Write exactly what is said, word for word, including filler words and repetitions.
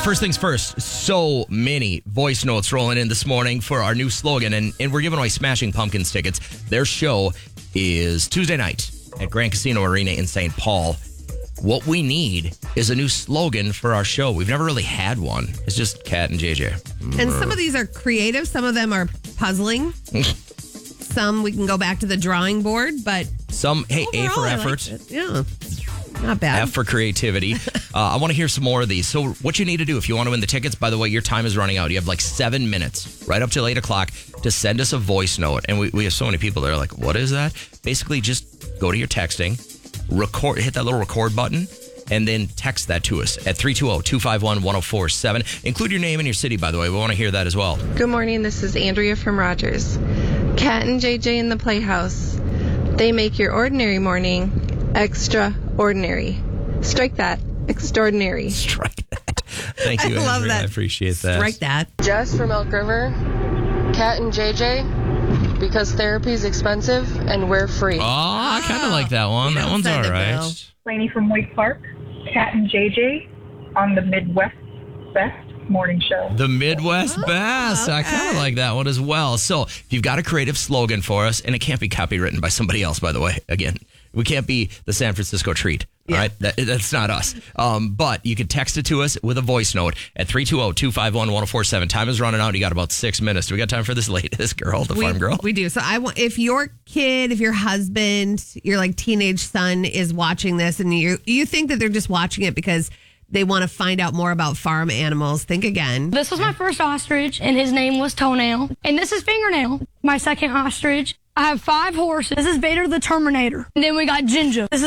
first things first, so many voice notes rolling in this morning for our new slogan, and, and we're giving away Smashing Pumpkins tickets. Their show is Tuesday night at Grand Casino Arena in Saint Paul. What we need is a new slogan for our show. We've never really had one. It's just Kat and J J. And some of these are creative. Some of them are puzzling. Some we can go back to the drawing board, but some, hey, A for overall, I effort. liked it. Yeah. Not bad. F for creativity. uh, I want to hear some more of these. So what you need to do if you want to win the tickets, by the way, your time is running out. You have like seven minutes, right up till eight o'clock, to send us a voice note. And we, we have so many people that are like, what is that? Basically, just go to your texting, record, hit that little record button, and then text that to us at three two zero, two five one, one zero four seven. Include your name and your city, by the way. We want to hear that as well. Good morning. This is Andrea from Rogers. Kat and J J in the Playhouse. They make your ordinary morning extraordinary. Strike that. Extraordinary. Strike that. Thank you, I love Andrea. that. I appreciate that. Strike that. Jess from Elk River. Kat and J J, because therapy's expensive and we're free. Oh, I kind of like that one. That one's all right. Laney from Wake Park. Kat and J J on the Midwest Best Morning Show. The Midwest Best. I kind of like that one as well. So if you've got a creative slogan for us, and it can't be copywritten by somebody else, by the way. Again, we can't be the San Francisco Treat. All right, that, that's not us. Um, but you can text it to us with a voice note at three two zero, two five one, one zero four seven. Time is running out. You got about six minutes. Do we got time for this latest girl, the we, farm girl? We do. So I want, if your kid, if your husband, your like teenage son is watching this, and you you think that they're just watching it because they want to find out more about farm animals, think again. This was my first ostrich, and his name was Toenail. And this is Fingernail, my second ostrich. I have five horses. This is Vader the Terminator. And then we got Ginger. This is